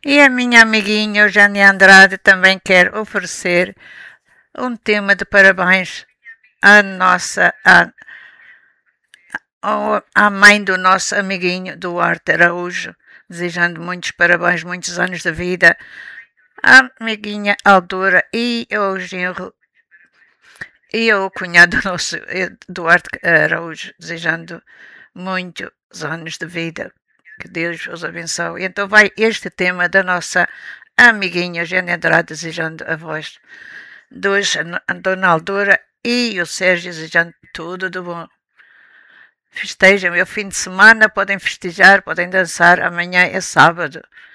E a minha amiguinha Eugênia Andrade também quer oferecer um tema de parabéns à nossa, à mãe do nosso amiguinho Duarte Araújo, desejando muitos parabéns, muitos anos de vida, à amiguinha Aldura e ao genro e ao cunhado nosso Duarte Araújo, desejando muitos anos de vida. Que Deus os abençoe. Então vai este tema da nossa amiguinha Eugênia Andrade, desejando a voz dos Dona Aldura e o Sérgio, desejando tudo de bom. Festejem o fim de semana, podem festejar, podem dançar. Amanhã é sábado.